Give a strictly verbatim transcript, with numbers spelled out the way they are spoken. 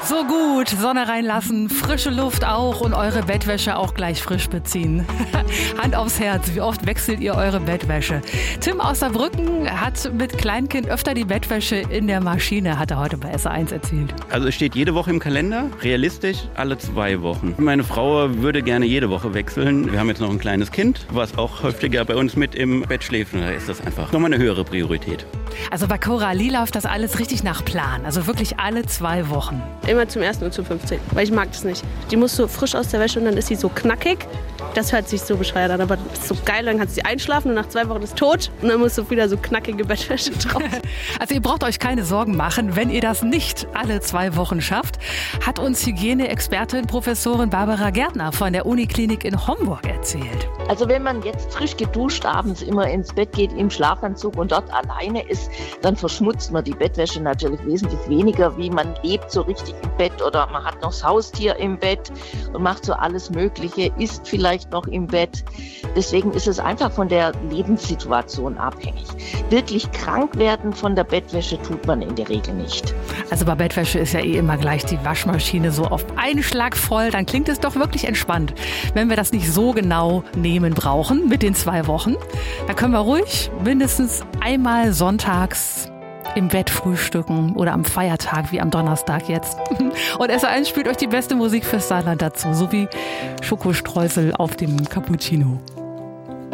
So gut, Sonne reinlassen, frische Luft auch und eure Bettwäsche auch gleich frisch beziehen. Hand aufs Herz, wie oft wechselt ihr eure Bettwäsche? Tim aus Saarbrücken hat mit Kleinkind öfter die Bettwäsche in der Maschine, hat er heute bei S eins erzählt. Also es steht jede Woche im Kalender, realistisch alle zwei Wochen. Meine Frau würde gerne jede Woche wechseln. Wir haben jetzt noch ein kleines Kind, was auch häufiger bei uns mit im Bett schläft. Und da ist das einfach nochmal eine höhere Priorität. Also bei Coralie läuft das alles richtig nach Plan, also wirklich alle zwei Wochen. Immer zum ersten und zum fünfzehnten, weil ich mag das nicht. Die muss so frisch aus der Wäsche und dann ist sie so knackig. Das hört sich so bescheuert an, aber das ist so geil. Dann kannst du sie einschlafen und nach zwei Wochen ist tot und dann musst du wieder so knackige Bettwäsche drauf. Also ihr braucht euch keine Sorgen machen, wenn ihr das nicht alle zwei Wochen schafft, hat uns Hygieneexpertin Professorin Barbara Gärtner von der Uniklinik in Homburg erzählt. Also wenn man jetzt frisch geduscht abends immer ins Bett geht im Schlafanzug und dort alleine ist, dann verschmutzt man die Bettwäsche natürlich wesentlich weniger, wie man lebt so richtig im Bett oder man hat noch das Haustier im Bett und macht so alles Mögliche, isst vielleicht noch im Bett. Deswegen ist es einfach von der Lebenssituation abhängig. Wirklich krank werden von der Bettwäsche tut man in der Regel nicht. Also bei Bettwäsche ist ja eh immer gleich die Waschmaschine so auf einen Schlag voll. Dann klingt es doch wirklich entspannt, wenn wir das nicht so genau nehmen brauchen mit den zwei Wochen. Da können wir ruhig mindestens einmal sonntags im Bett frühstücken oder am Feiertag wie am Donnerstag jetzt. Und S eins spielt euch die beste Musik fürs Saarland dazu, so wie Schokostreusel auf dem Cappuccino.